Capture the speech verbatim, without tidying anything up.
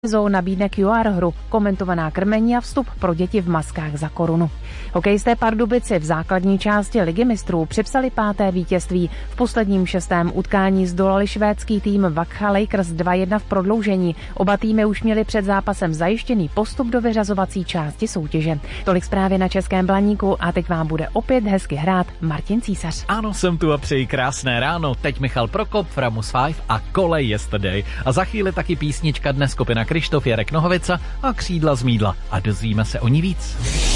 Zoo nabídne Q R hru, komentovaná krmení a vstup pro děti v maskách za korunu. Hokejisté Pardubici v základní části Ligy mistrů připsali páté vítězství. V posledním šestém utkání zdolali švédský tým Vakha Lakers dva jedna v prodloužení. Oba týmy už měli před zápasem zajištěný postup do vyřazovací části soutěže. Tolik zprávy na Českém Blaníku a teď vám bude opět hezky hrát Martin Císař. Ano, jsem tu a přeji krásné ráno. Teď Michal Prokop, Framus Five a Kolej Yesterday. A za chvíli taky písnička dnes skupina Krištof, Jarek Nohovica a Křídla z mýdla. A dozvíme se o ní víc.